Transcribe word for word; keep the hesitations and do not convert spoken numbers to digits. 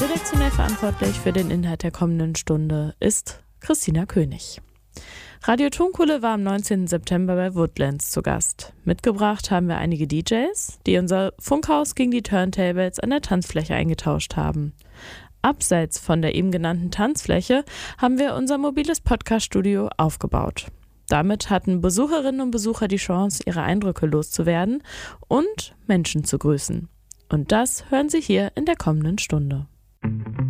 Redaktionell verantwortlich für den Inhalt der kommenden Stunde ist Christina König. Radio Tonkohle war am neunzehnten September bei Woodlands zu Gast. Mitgebracht haben wir einige D Js, die unser Funkhaus gegen die Turntables an der Tanzfläche eingetauscht haben. Abseits von der eben genannten Tanzfläche haben wir unser mobiles Podcast-Studio aufgebaut. Damit hatten Besucherinnen und Besucher die Chance, ihre Eindrücke loszuwerden und Menschen zu grüßen. Und das hören Sie hier in der kommenden Stunde.